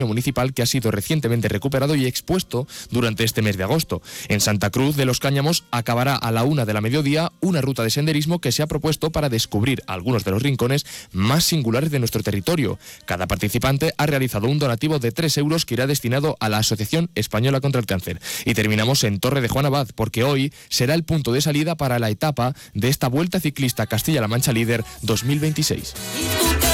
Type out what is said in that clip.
municipal que ha sido recientemente recuperado y expuesto durante este mes de agosto. En Santa Cruz de los Cáñamos acabará a la 1 de la mediodía una ruta de senderismo que se ha propuesto para descubrir algunos de los rincones más singulares de nuestro territorio. Cada participante ha realizado un donativo de 3 euros que irá destinado a la Asociación Española contra el Cáncer. Y terminamos en Torre de Juan Abad, porque hoy será el punto de salida para la etapa de esta Vuelta Ciclista Castilla-La Mancha Líder 2026.